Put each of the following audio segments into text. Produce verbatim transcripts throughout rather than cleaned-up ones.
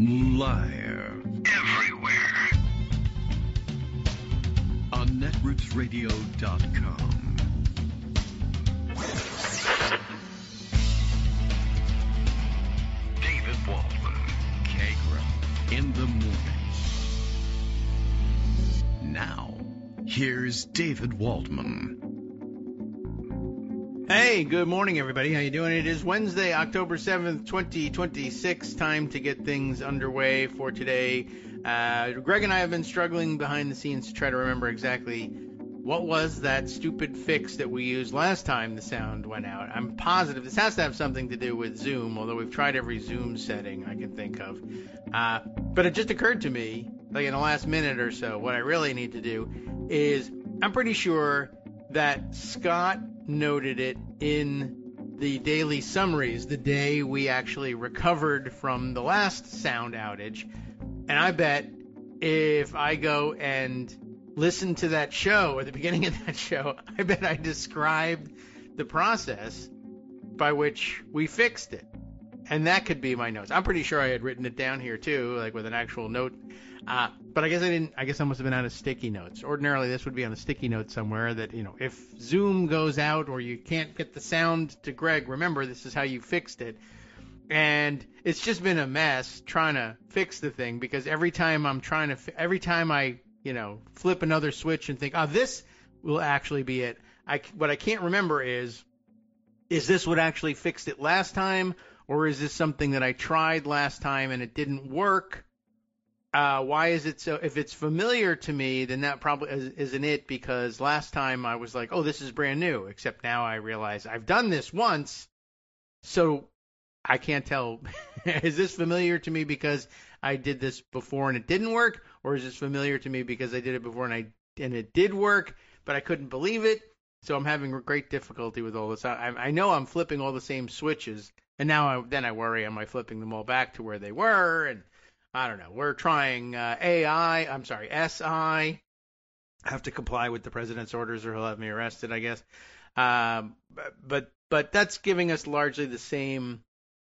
Live. Everywhere. On netroots radio dot com. David Waldman. Kagra. In the morning. Now, here's David Waldman. Hey, good morning, everybody. How you doing? It is Wednesday, October seventh, twenty twenty-six. Time to get things underway for today. Uh, Greg and I have been struggling behind the scenes to try to remember exactly what was that stupid fix that we used last time the sound went out. I'm positive this has to have something to do with Zoom, although we've tried every Zoom setting I can think of. Uh, but it just occurred to me, like in the last minute or so, what I really need to do is, I'm pretty sure that Scott noted it in the daily summaries the day we actually recovered from the last sound outage. And I bet if I go and listen to that show, or the beginning of that show, I bet I described the process by which we fixed it. And that could be my notes. I'm pretty sure I had written it down here too, like with an actual note. Uh, but I guess I didn't. I guess I must have been out of sticky notes. Ordinarily, this would be on a sticky note somewhere. That, you know, if Zoom goes out or you can't get the sound to Greg, remember this is how you fixed it. And it's just been a mess trying to fix the thing, because every time I'm trying to, every time I, you know, flip another switch and think, oh, this will actually be it. I what I can't remember is, is this what actually fixed it last time, or is this something that I tried last time and it didn't work? Uh, why is it so? If it's familiar to me, then that probably is, isn't it, because last time I was like, oh, this is brand new, except now I realize I've done this once, so I can't tell. Is this familiar to me because I did this before and it didn't work, or is this familiar to me because I did it before and I and it did work, but I couldn't believe it? So I'm having great difficulty with all this. I, I know I'm flipping all the same switches, and now I, then I worry, am I flipping them all back to where they were? And I don't know. We're trying uh, A I. I'm sorry, S I. I have to comply with the president's orders or he'll have me arrested, I guess. Um, but, but but that's giving us largely the same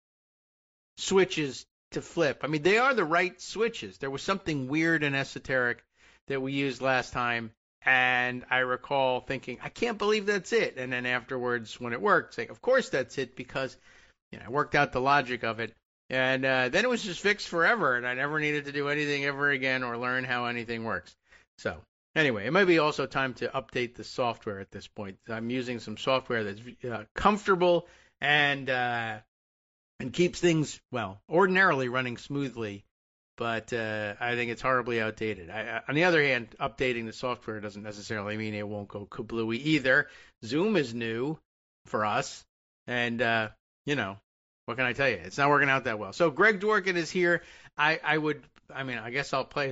switches to flip. I mean, they are the right switches. There was something weird and esoteric that we used last time, and I recall thinking, I can't believe that's it. And then afterwards, when it worked, saying, of course that's it, because, you know, I worked out the logic of it. And uh, then it was just fixed forever, and I never needed to do anything ever again or learn how anything works. So anyway, it might be also time to update the software at this point. I'm using some software that's uh, comfortable and uh, and keeps things, well, ordinarily running smoothly, but uh, I think it's horribly outdated. I, I, on the other hand, updating the software doesn't necessarily mean it won't go kablooey either. Zoom is new for us, and, uh, you know, what can I tell you? It's not working out that well. So Greg Dworkin is here. I, I would, I mean, I guess I'll play.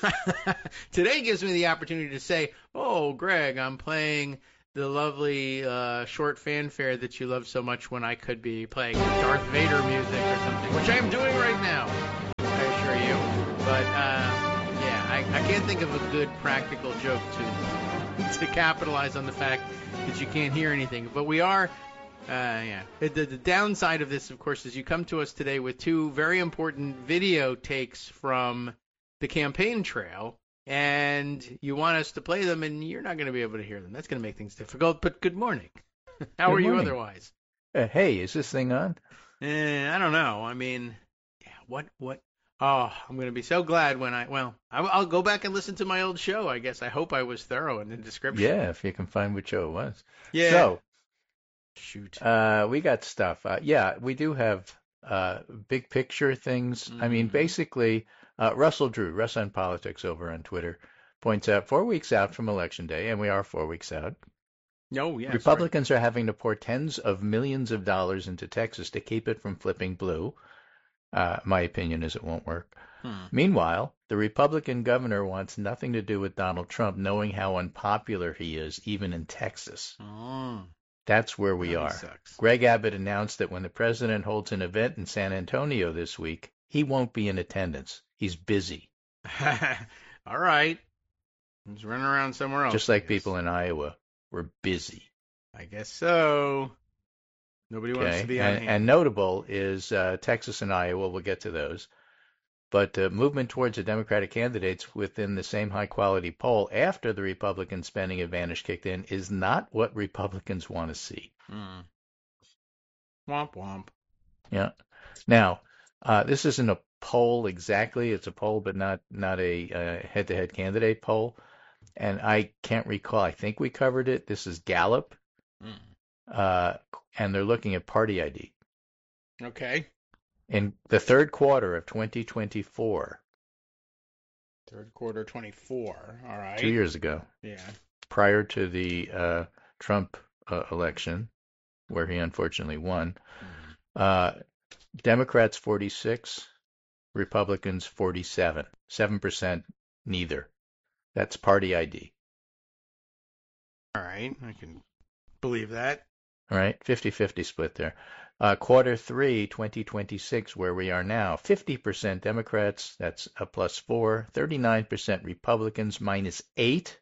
Today gives me the opportunity to say, oh, Greg, I'm playing the lovely uh, short fanfare that you love so much, when I could be playing Darth Vader music or something, which I am doing right now, I assure you. But, uh, yeah, I, I can't think of a good practical joke to, to capitalize on the fact that you can't hear anything. But we are... Uh, yeah. The, the, the downside of this, of course, is you come to us today with two very important video takes from the campaign trail, and you want us to play them, and you're not going to be able to hear them. That's going to make things difficult, but good morning. How good are you morning. otherwise? Uh, hey, is this thing on? Eh, I don't know. I mean, yeah, what, what? Oh, I'm going to be so glad when I, well, I'll, I'll go back and listen to my old show, I guess. I hope I was thorough in the description. Yeah, if you can find which show it was. Yeah. So, Shoot. Uh, we got stuff. Uh, yeah, we do have uh, big picture things. Mm-hmm. I mean, basically, uh, Russell Drew, Russ on Politics over on Twitter, points out four weeks out from Election Day, and we are four weeks out. No, yeah. Republicans sorry. are having to pour tens of millions of dollars into Texas to keep it from flipping blue. Uh, my opinion is it won't work. Hmm. Meanwhile, the Republican governor wants nothing to do with Donald Trump, knowing how unpopular he is, even in Texas. Oh. That's where we that are. Sucks. Greg Abbott announced that when the president holds an event in San Antonio this week, he won't be in attendance. He's busy. All right. He's running around somewhere else. Just like people in Iowa. We're busy. I guess so. Nobody okay. wants to be on and, hand. And notable is uh, Texas and Iowa. We'll get to those. But uh, movement towards the Democratic candidates within the same high-quality poll after the Republican spending advantage kicked in is not what Republicans want to see. Mm. Womp womp. Yeah. Now, uh, this isn't a poll exactly. It's a poll, but not not a uh, head-to-head candidate poll. And I can't recall. I think we covered it. This is Gallup, Mm. uh, and they're looking at party I D. Okay. In the third quarter of twenty twenty-four, Third quarter twenty-four. All right. two years ago, Yeah. prior to the uh, Trump uh, election, where he unfortunately won, Mm. uh, Democrats forty-six, Republicans forty-seven, seven percent neither. That's party I D. All right. I can believe that. All right, fifty-fifty split there. Uh, quarter three, twenty twenty-six, where we are now, fifty percent Democrats, that's a plus four, thirty-nine percent Republicans, minus eight,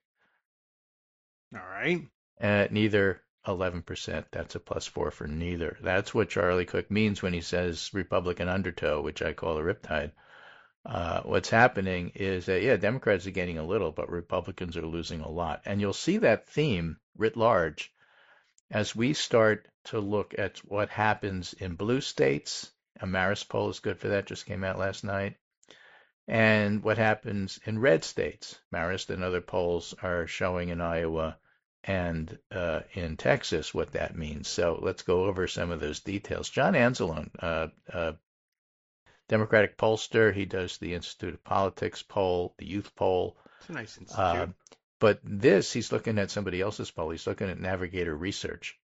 All right. uh, neither eleven percent, that's a plus four for neither. That's what Charlie Cook means when he says Republican undertow, which I call a riptide. Uh, what's happening is that, yeah, Democrats are getting a little, but Republicans are losing a lot. And you'll see that theme writ large as we start to look at what happens in blue states. A Marist poll is good for that, just came out last night. And what happens in red states. Marist and other polls are showing in Iowa and uh, in Texas what that means. So let's go over some of those details. John Anzalone, uh, uh, Democratic pollster, he does the Institute of Politics poll, the youth poll. It's a nice institute. Uh, but this, he's looking at somebody else's poll. He's looking at Navigator Research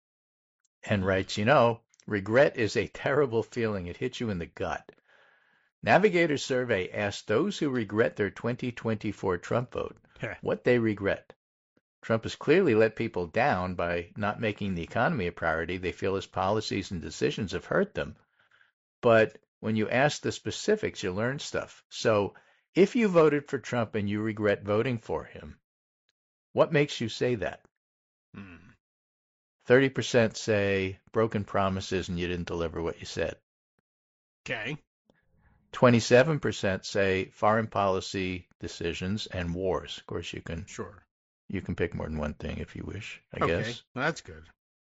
and writes, you know, regret is a terrible feeling. It hits you in the gut. Navigator survey asked those who regret their twenty twenty-four Trump vote what they regret. Trump has clearly let people down by not making the economy a priority. They feel his policies and decisions have hurt them. But when you ask the specifics, you learn stuff. So if you voted for Trump and you regret voting for him, what makes you say that? Hmm. thirty percent say broken promises and you didn't deliver what you said. Okay. twenty-seven percent say foreign policy decisions and wars. Of course, you can Sure. you can pick more than one thing if you wish, I Okay. guess. Well, that's good.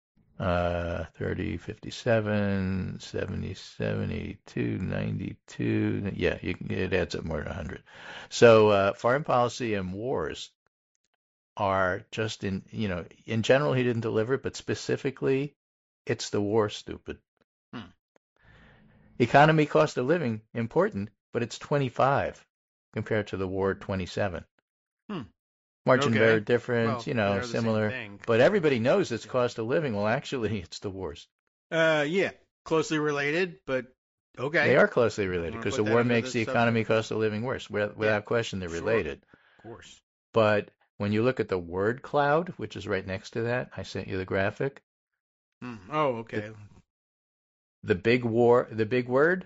Uh, thirty, fifty-seven, seventy-seven, eighty-two, ninety-two. Yeah, you can, it adds up more than one hundred. So uh, foreign policy and wars are just in, you know, in general, he didn't deliver, but specifically, it's the war, stupid. Hmm. Economy, cost of living, important, but it's twenty-five compared to the war, twenty-seven. Hmm. Margin Okay. of error difference, Well, you know, they're the same similar. thing. But everybody knows it's cost of living. Well, actually, it's the wars. Uh, yeah, closely related, but okay. They are closely related wanna because put the that war under makes this the economy, subject. cost of living worse. Without, without question, they're sure. related. Of course. But when you look at the word cloud, which is right next to that, I sent you the graphic. Hmm. Oh, okay. The big war, the big word,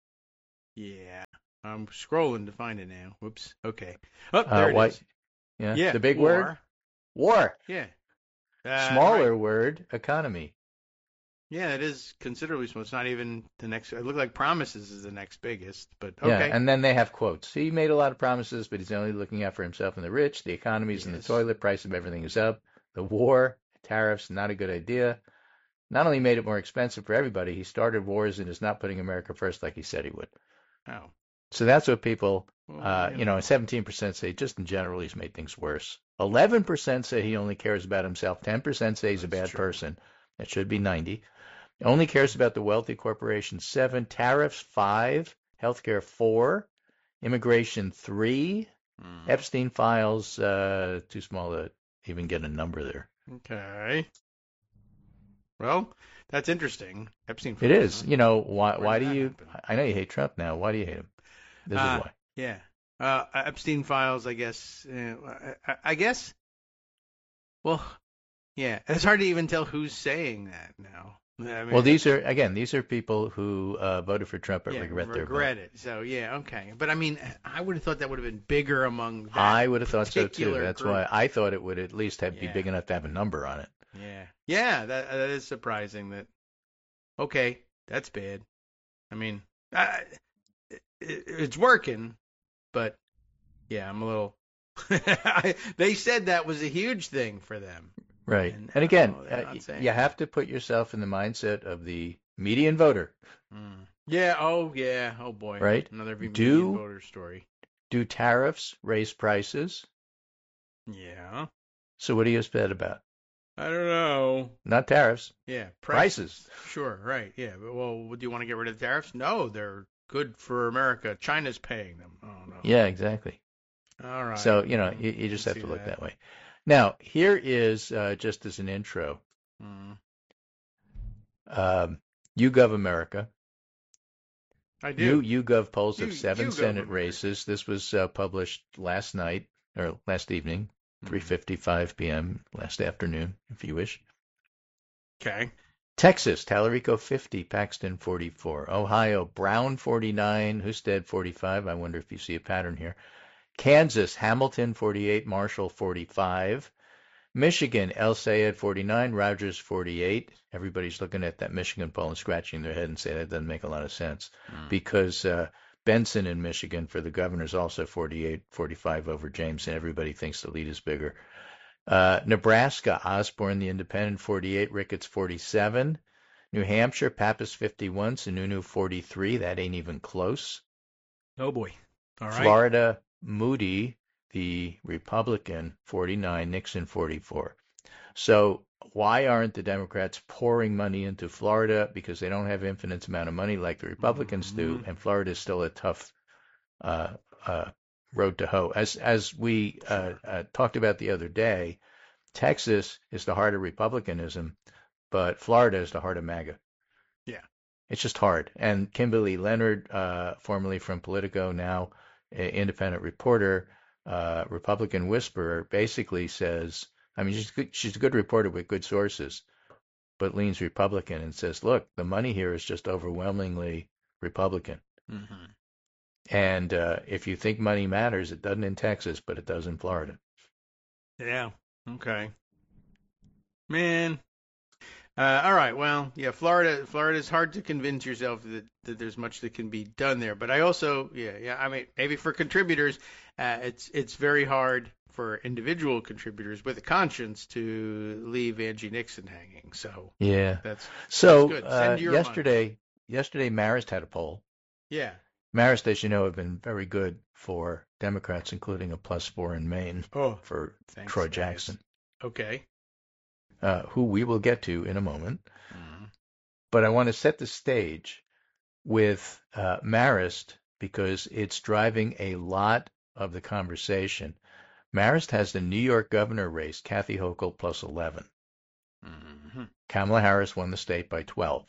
Yeah. I'm scrolling to find it now. Whoops. Okay. Oh, there uh, it why, is. yeah, Yeah. the big war. word, war. Yeah. Uh, Smaller right. word, economy. Yeah, it is considerably small. It's not even the next. It looked like promises is the next biggest, but Yeah, okay. and then they have quotes. He made a lot of promises, but he's only looking out for himself and the rich. The economy's in the Yes. toilet. Price of everything is up. The war, tariffs, not a good idea. Not only made it more expensive for everybody, he started wars and is not putting America first like he said he would. Oh. So that's what people, Well, uh, yeah. you know, seventeen percent say just in general he's made things worse. eleven percent say he only cares about himself. ten percent say he's a That's bad true. person. That should be ninety. Only cares about the wealthy corporations. seven. Tariffs, five. Healthcare, four. Immigration, three. Hmm. Epstein files, uh, too small to even get a number there. Okay. Well, that's interesting. Epstein. It is. huh? You know, why, Where why did do that you, happen? I know you hate Trump now. Why do you hate him? This Uh, is why. Yeah. Uh, Epstein files, I guess. Uh, I, I guess. Well, yeah. It's hard to even tell who's saying that now. I mean, Well, these are, again, these are people who uh, voted for Trump but yeah, regret their vote. regret it. So yeah, okay. But I mean, I would have thought that would have been bigger among. That I would have thought so too. particular That's group. why I thought it would at least have be Yeah. big enough to have a number on it. Yeah. Yeah. That that is surprising. That. Okay, that's bad. I mean, I, it, it's working, but yeah, I'm a little. I, they said that was a huge thing for them. Right. And, And again, oh, they're uh, not saying you that. have to put yourself in the mindset of the median voter, Mm. Yeah. Oh, yeah. Oh boy. right? Another median Do voter story. do tariffs raise prices? Yeah. So what do you upset about? I don't know. Not tariffs, Yeah. prices. Sure. Right. Yeah. But, well, do you want to get rid of the tariffs? No, they're good for America. China's paying them. Oh no. Yeah, exactly. All right. So, you know, Mm, you, you just can have see to look that. that way. Now, here is uh, just as an intro, Mm. um, YouGov America. I do. New YouGov polls You, of seven you go, Senate America. races. This was uh, published last night or last evening, Mm. three fifty-five p.m. last afternoon, if you wish. Okay. Texas, Tallarico fifty, Paxton forty-four. Ohio, Brown forty-nine, Husted forty-five. I wonder if you see a pattern here. Kansas, Hamilton forty-eight, Marshall forty-five. Michigan, El Sayed forty-nine, Rogers forty-eight. Everybody's looking at that Michigan poll and scratching their head and say that doesn't make a lot of sense Mm. because uh, Benson in Michigan for the governor is also forty-eight, forty-five over James, and everybody thinks the lead is bigger. Uh, Nebraska, Osborne, the independent, forty-eight, Ricketts, forty-seven. New Hampshire, Pappas, fifty-one, Sununu, forty-three. That ain't even close. Oh boy. All right. Florida, Moody, the Republican, forty-nine, Nixon, forty-four. So why aren't the Democrats pouring money into Florida? Because they don't have infinite amount of money like the Republicans do, Mhm. and Florida is still a tough uh, uh, road to hoe. As as we uh, Sure. uh, talked about the other day, Texas is the heart of Republicanism, but Florida is the heart of MAGA. Yeah. It's just hard. And Kimberly Leonard, uh, formerly from Politico, now a independent reporter, uh, Republican whisperer, basically says, I mean, she's good, she's a good reporter with good sources, but leans Republican and says, look, the money here is just overwhelmingly Republican. Mm-hmm. And uh, if you think money matters, it doesn't in Texas, but it does in Florida. Yeah. Okay. Man. Uh, all right. Well, yeah. Florida. Florida is hard to convince yourself that, that there's much that can be done there. But I also, yeah, yeah. I mean, maybe for contributors, uh, it's it's very hard for individual contributors with a conscience to leave Angie Nixon hanging. So Yeah. that's So that's good. uh, Send your money. yesterday, yesterday Marist had a poll. Yeah. Marist, as you know, have been very good for Democrats, including a plus four in Maine Oh, for thanks, Troy guys. Jackson, Okay. uh, who we will get to in a moment. Mm. But I want to set the stage with uh, Marist because it's driving a lot of the conversation. Marist has the New York governor race, Kathy Hochul plus eleven. Mm-hmm. Kamala Harris won the state by twelve.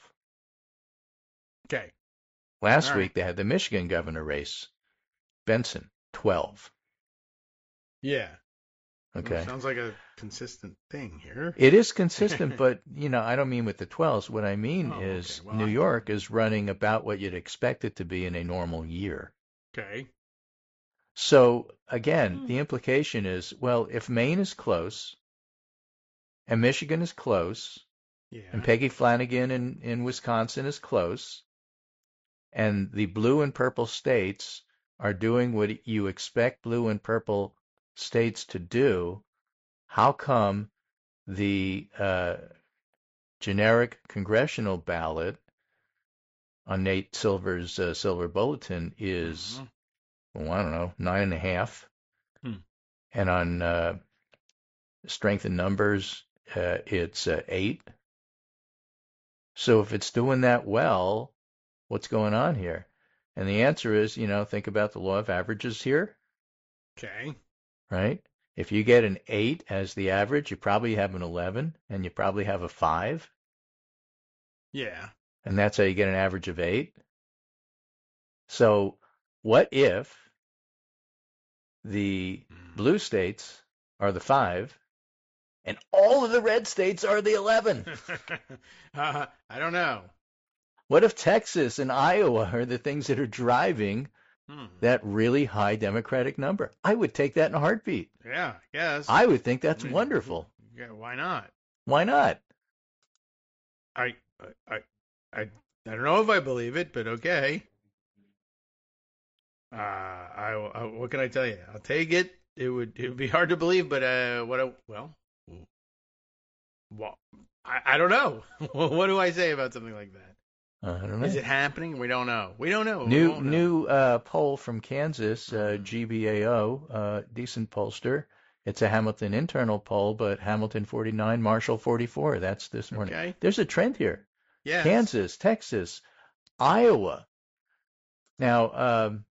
Okay. Last All week right. they had the Michigan governor race, Benson, twelve. Yeah. Okay. Well, sounds like a consistent thing here. It is consistent, but you know, I don't mean with the twelves. What I mean Oh, is okay. Well, New I- York is running about what you'd expect it to be in a normal year. Okay. So again, Hmm. the implication is, well, if Maine is close and Michigan is close Yeah. and Peggy Flanagan in, in Wisconsin is close and the blue and purple states are doing what you expect blue and purple states to do, how come the uh, generic congressional ballot on Nate Silver's uh, Silver Bulletin is, Mhm. well, I don't know, nine and a half. Hmm. And on uh, strength in numbers, uh, it's uh, eight. So if it's doing that well, what's going on here? And the answer is, you know, think about the law of averages here, Okay. right? If you get an eight as the average, you probably have an eleven and you probably have a five. Yeah. And that's how you get an average of eight. So what if the Mm. blue states are the five and all of the red states are the eleven? uh, I don't know. What if Texas and Iowa are the things that are driving Hmm. that really high Democratic number? I would take that in a heartbeat. Yeah. Yes. I would think that's I mean, wonderful. Yeah. Why not? Why not? I. I. I. I don't know if I believe it, but okay. Uh, I, I what can I tell you? I'll take it. It would it would be hard to believe, but uh, what? I, well, well, I, I don't know. What do I say about something like that? I don't know. Is it happening? We don't know. We don't know. New we won't know. new uh, poll from Kansas, uh, G B A O, uh, decent pollster. It's a Hamilton internal poll, but Hamilton forty-nine, Marshall forty-four. That's this morning. Okay. There's a trend here. Yes. Kansas, Texas, Iowa. Now, um,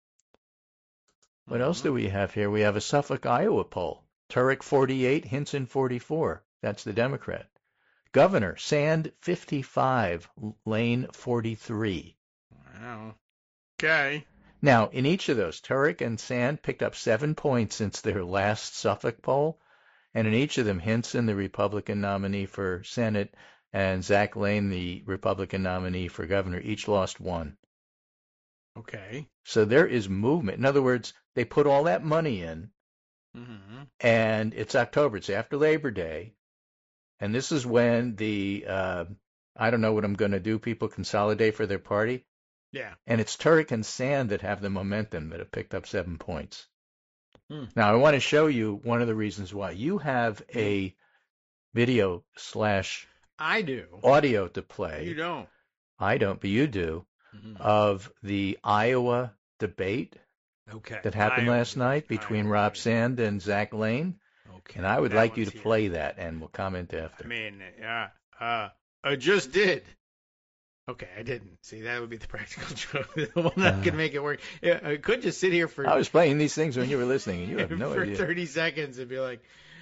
what else do we have here? We have a Suffolk, Iowa poll. Turek forty-eight, Hinson forty-four. That's the Democrat. Governor, Sand fifty-five, Lane forty-three. Wow. Okay. Now, in each of those, Turek and Sand picked up seven points since their last Suffolk poll. And in each of them, Hinson, the Republican nominee for Senate, and Zach Lane, the Republican nominee for governor, each lost one. Okay. So there is movement. In other words, they put all that money in, Mm-hmm. and it's October. It's after Labor Day. And this is when the, uh, I don't know what I'm going to do, people consolidate for their party. Yeah. And it's Turek and Sand that have the momentum that have picked up seven points. Hmm. Now, I want to show you one of the reasons why. You have a video slash I do. audio to play. You don't. I don't, but you do, Mm-hmm. of the Iowa debate Okay. that happened Iowa last night debate. between Iowa Rob debate. Sand and Zach Lane. Okay. And I would That like you one's to here. play that, and we'll comment after. I mean, yeah. Uh, I just did. Okay, I didn't. See, that would be the practical joke. The one that Uh. could make it work. Yeah, I could just sit here for I was playing these things when you were listening, and you have no for idea. thirty seconds and be like,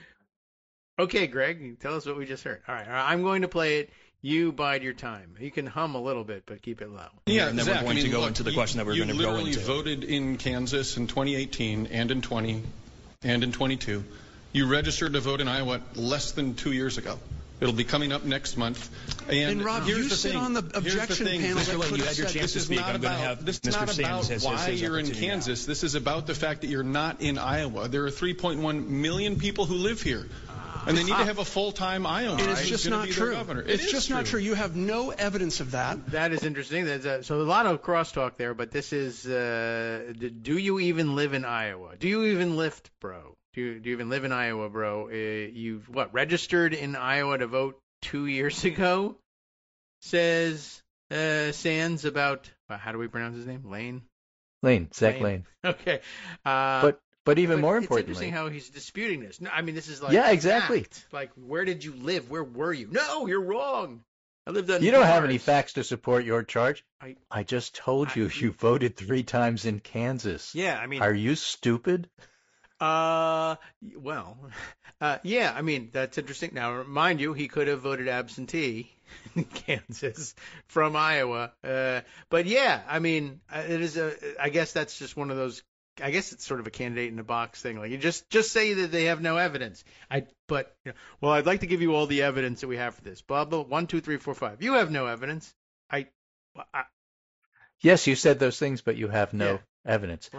okay, Greg, tell us what we just heard. All right, I'm going to play it. You bide your time. You can hum a little bit, but keep it low. Yeah, and then Zach, we're going I mean, to go look, into the you- question that we're you going to go literally into. voted in Kansas in twenty eighteen and in twenty and in twenty-two. You registered to vote in Iowa less than two years ago. It'll be coming up next month. And, And, Rob, here's you the sit thing. on the Here's objection thing. panel Mister that Lane, could you have had your said chance this to is speak. not I'm going to about- have this is Mister not Sanders about has his- why his you're in opportunity now. Kansas. This is about the fact that you're not in Iowa. There are three point one million people who live here. And they need to have a full-time Iowan. And it's who's just gonna not be their true. governor. It It's is just not true. You have no evidence of that. That is interesting. That's a, so a lot of crosstalk there, but this is, uh, d- do you even live in Iowa? Do you even lift, bro? Do you, do you even live in Iowa, bro? Uh, you've, what, registered in Iowa to vote two years ago? Says uh, Sands about, uh, how do we pronounce his name? Lane? Lane, Zach Lane. Lane. Okay. Uh, But but even but more it's importantly, interesting how he's disputing this. No, I mean, this is like Yeah, exactly. fact. Like, where did you live? Where were you? No, you're wrong. I lived on you don't have bars. any facts to support your charge. I- I just told I- you you voted three times in Kansas. Yeah, I mean, Are you stupid? Uh, well, uh, yeah, I mean, that's interesting. Now, mind you, he could have voted absentee in Kansas from Iowa. Uh, but yeah, I mean, uh, it is a, I guess that's just one of those, I guess it's sort of a candidate in a box thing. Like, you just, just say that they have no evidence. I, but, you know, well, I'd like to give you all the evidence that we have for this. Blah, blah, one, two, three, four, five. You have no evidence. I, I Yes, you said those things, but you have no Yeah. evidence.